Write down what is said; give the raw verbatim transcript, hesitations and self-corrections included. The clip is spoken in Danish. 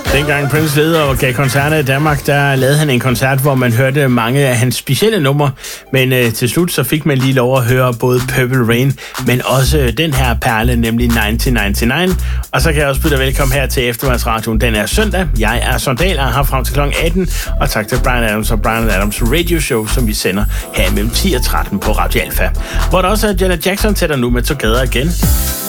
Dengang Prince leder og gav koncerter i Danmark, der lavede han en koncert, hvor man hørte mange af hans specielle numre. Men øh, til slut så fik man lige lov at høre både Purple Rain, men også den her perle, nemlig nitten nioghalvfems. Og så kan jeg også byde dig velkommen her til Eftermiddagsradioen. Den er søndag. Jeg er Sondal og er her frem til klokken atten. Og tak til Bryan Adams og Bryan Adams Radio Show, som vi sender her mellem ti og tretten på Radio Alpha. Hvor der også er Janet Jackson til dig nu med Together Again.